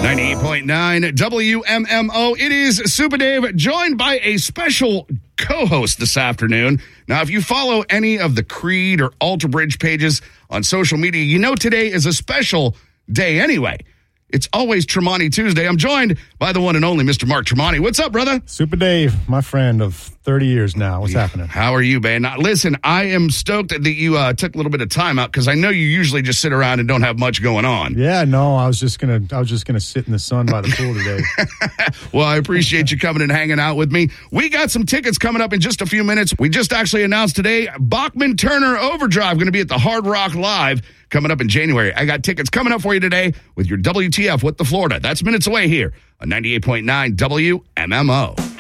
98.9 WMMO. It is Super Dave, joined by a special co-host this afternoon. Now, if you follow any of the Creed or Alter Bridge pages on social media, you know today is a special day anyway. It's always Tremonti Tuesday. I'm joined by the one and only Mr. Mark Tremonti. What's up, brother? Super Dave, my friend of 30 years now. What's happening? How are you, man? Now, listen, I am stoked that you took a little bit of time out because I know you usually just sit around and don't have much going on. Yeah, no, I was just gonna sit in the sun by the pool today. Well, I appreciate you coming and hanging out with me. We got some tickets coming up in just a few minutes. We just actually announced today Bachman Turner Overdrive going to be at the Hard Rock Live coming up in January. I got tickets coming up for you today with your WTF with the Florida. That's minutes away here on 98.9 WMMO.